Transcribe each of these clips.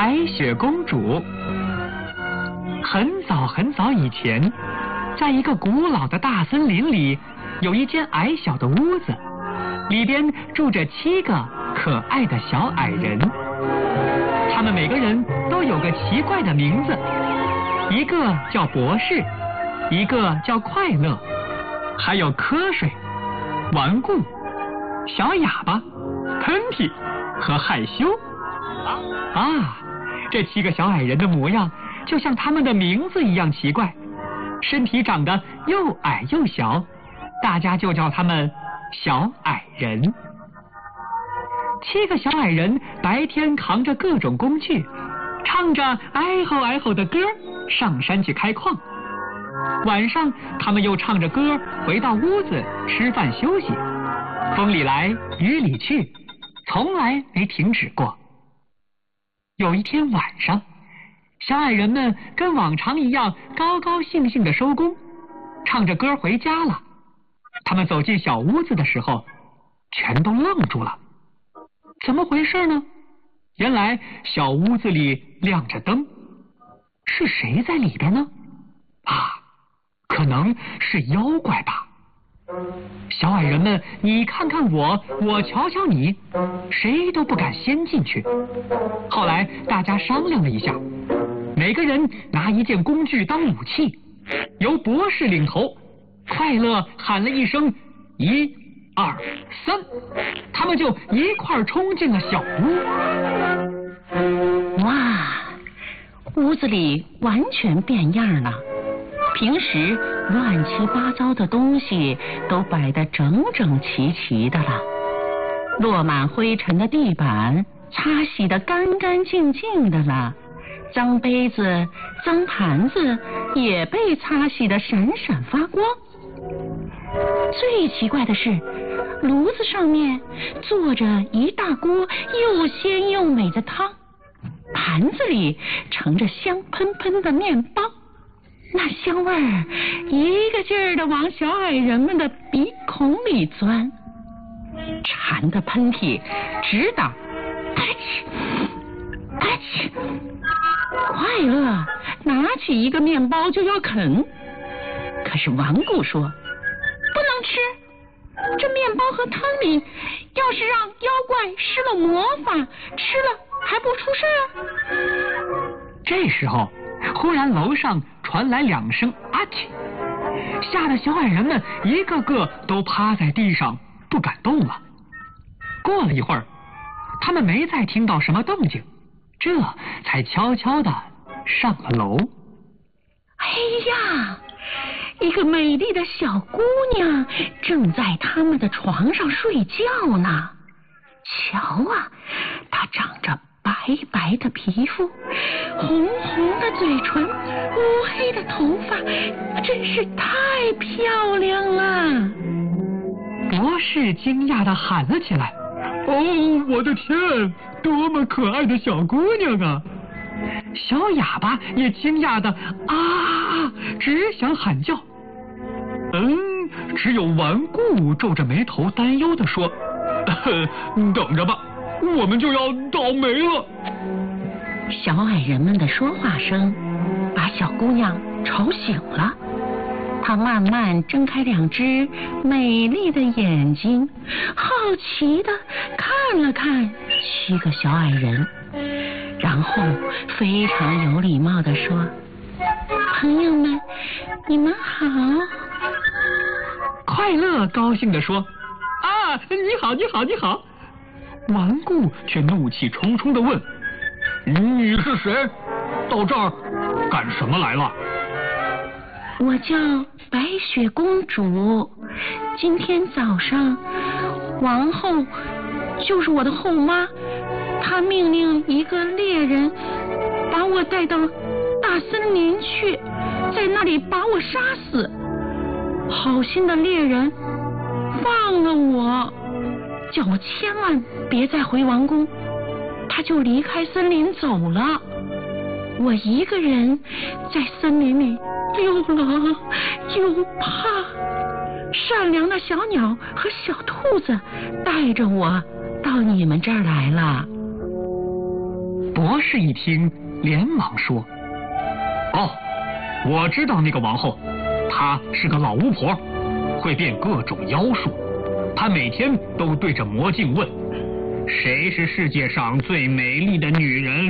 白雪公主。很早很早以前，在一个古老的大森林里，有一间矮小的屋子，里边住着7个可爱的小矮人。他们每个人都有个奇怪的名字，一个叫博士，一个叫快乐，还有瞌睡、顽固、小哑巴、喷嚏和害羞。这7个小矮人的模样就像他们的名字一样奇怪，身体长得又矮又小，大家就叫他们小矮人。7个小矮人白天扛着各种工具，唱着哀吼哀吼的歌上山去开矿，晚上他们又唱着歌回到屋子吃饭休息，风里来雨里去，从来没停止过。有一天晚上，小矮人们跟往常一样高高兴兴地收工，唱着歌回家了。他们走进小屋子的时候，全都愣住了。怎么回事呢？原来小屋子里亮着灯，是谁在里边呢？可能是妖怪吧。小矮人们你看看我，我瞧瞧你，谁都不敢先进去。后来大家商量了一下，每个人拿一件工具当武器，由博士领头，快乐喊了一声1、2、3，他们就一块冲进了小屋。 哇，屋子里完全变样了，平时乱七八糟的东西都摆得整整齐齐的了，落满灰尘的地板擦洗得干干净净的了，脏杯子、脏盘子也被擦洗得闪闪发光。最奇怪的是，炉子上面坐着一大锅又鲜又美的汤，盘子里盛着香喷喷的面包，那香味儿一个劲儿地往小矮人们的鼻孔里钻，馋的喷嚏直打快乐拿起一个面包就要啃，可是顽固说不能吃，这面包和汤里要是让妖怪施了魔法，吃了还不出事啊。 这时候忽然楼上传来2声啊嚏，吓得小矮人们一个个都趴在地上不敢动了。过了一会儿，他们没再听到什么动静，这才悄悄地上了楼。 哎呀，一个美丽的小姑娘正在他们的床上睡觉呢。瞧啊，她长着白白的皮肤，红红的嘴唇，乌黑的头发，真是太漂亮了。 博士惊讶地喊了起来，我的天，多么可爱的小姑娘啊！小哑巴也惊讶的只想喊叫。只有顽固皱着眉头担忧的说，等着吧，我们就要倒霉了。 小矮人们的说话声把小姑娘吵醒了，她慢慢睁开2只美丽的眼睛，好奇地看了看7个小矮人，然后非常有礼貌地说，朋友们，你们好。 快乐高兴地说，你好你好你好。顽固却怒气冲冲地问，你是谁？到这儿干什么来了？ 我叫白雪公主，今天早上王后，就是我的后妈，她命令一个猎人把我带到大森林去，在那里把我杀死。好心的猎人放了我，叫我千万别再回王宫，他就离开森林走了。我一个人在森林里又冷又怕，善良的小鸟和小兔子带着我到你们这儿来了。 博博士一听，连忙说：“哦，我知道那个王后，她是个老巫婆，会变各种妖术。她每天都对着魔镜问，谁是世界上最美丽的女人？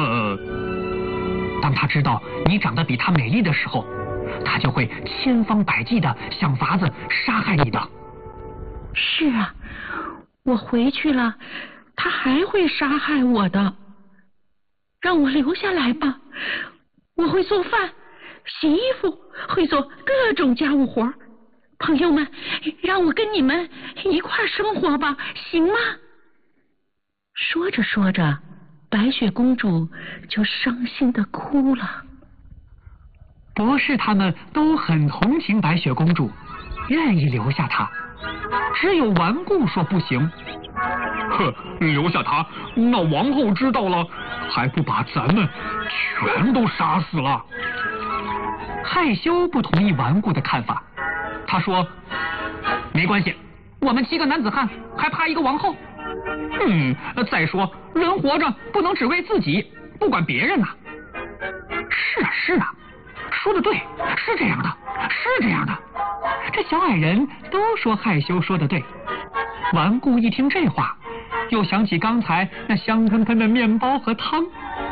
当她知道你长得比她美丽的时候，她就会千方百计的想法子杀害你的。” 是啊，我回去了，她还会杀害我的。让我留下来吧，我会做饭、洗衣服，会做各种家务活。朋友们，让我跟你们一块生活吧，行吗？说着说着，白雪公主就伤心地哭了。 博士他们都很同情白雪公主，愿意留下她，只有顽固说不行。哼，留下她，那王后知道了，还不把咱们全都杀死了？害羞不同意顽固的看法，他说：“没关系，我们7个男子汉还怕一个王后？再说人活着不能只为自己，不管别人呐。”是啊，说得对，是这样的，是这样的。这小矮人都说害羞说得对。顽固一听这话，又想起刚才那香喷喷的面包和汤，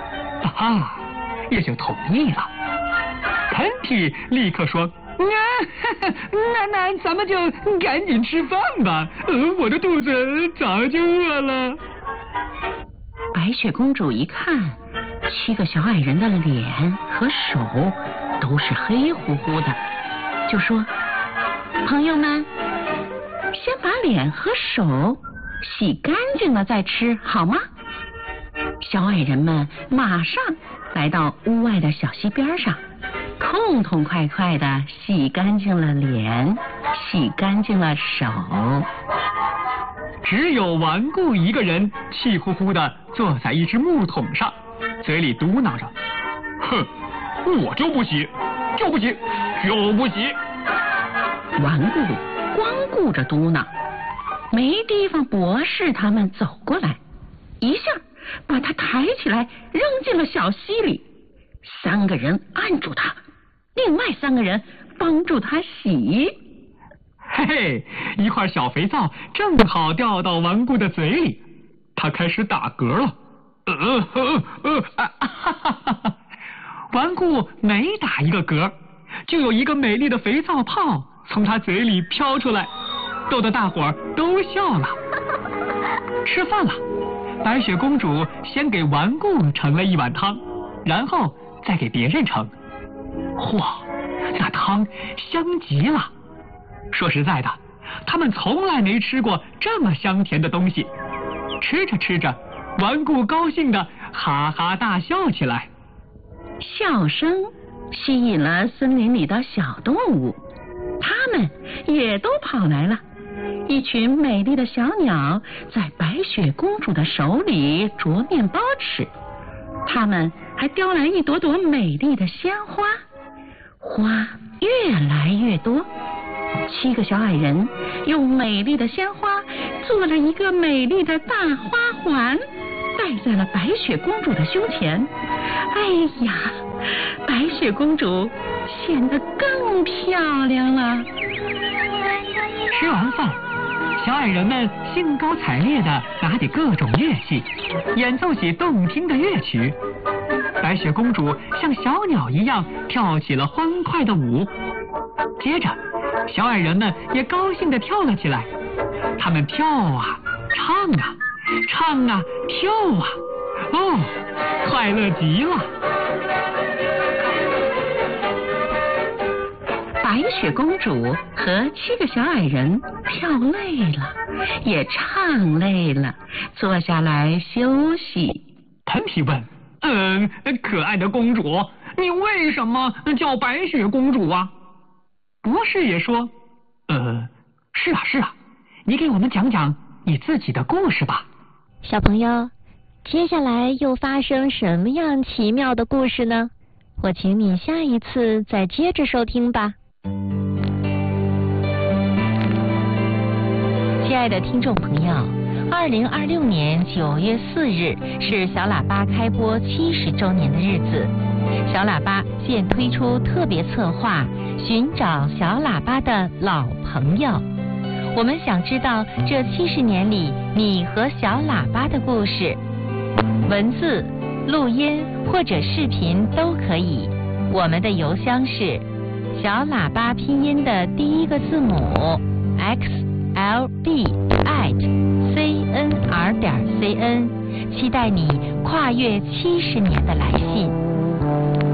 也就同意了。喷嚏立刻说：“那咱们就赶紧吃饭吧，我的肚子早就饿了。” 白雪公主一看7个小矮人的脸和手都是黑乎乎的，就说：“朋友们，先把脸和手洗干净了再吃，好吗？”小矮人们马上来到屋外的小溪边上，痛痛快快的洗干净了脸，洗干净了手。 只有顽固一个人气呼呼的坐在一只木桶上，嘴里嘟囔着：“哼，我就不洗，就不洗，就不洗。” 顽固光顾着嘟囔，没地方博士他们走过来，一下把他抬起来扔进了小溪里。3个人按住他，另外3个人帮助他洗。 嘿嘿，一块小肥皂正好掉到顽固的嘴里，他开始打嗝了。顽固每打一个嗝，就有一个美丽的肥皂泡从他嘴里飘出来，逗得大伙儿都笑了。吃饭了，白雪公主先给顽固盛了一碗汤，然后再给别人盛。嚯，那汤香极了！说实在的，他们从来没吃过这么香甜的东西。吃着吃着，顽固高兴的哈哈大笑起来。 笑声吸引了森林里的小动物，它们也都跑来了。一群美丽的小鸟在白雪公主的手里啄面包吃，它们还叼来一朵朵美丽的鲜花，花越来越多。7个小矮人用美丽的鲜花做了一个美丽的大花环，戴在了白雪公主的胸前。哎呀，白雪公主显得更漂亮了。 吃完饭，小矮人们兴高采烈地拿起各种乐器，演奏起动听的乐曲。白雪公主像小鸟一样跳起了欢快的舞。接着，小矮人们也高兴地跳了起来。他们跳啊，唱啊，唱啊，跳啊，快乐极了。 白雪公主和7个小矮人跳累了，也唱累了，坐下来休息。 喷嚏问：“可爱的公主，你为什么叫白雪公主啊？”博士也说：“是啊，你给我们讲讲你自己的故事吧。” 小朋友，接下来又发生什么样奇妙的故事呢？我请你下一次再接着收听吧。亲爱的听众朋友， 2026年9月4日是小喇叭开播70周年的日子，小喇叭现推出特别策划“寻找小喇叭的老朋友”。我们想知道这70年里你和小喇叭的故事，文字、录音或者视频都可以。我们的邮箱是小喇叭拼音的第一个字母 xlb@cnr.cn， 期待你跨越70年的来信。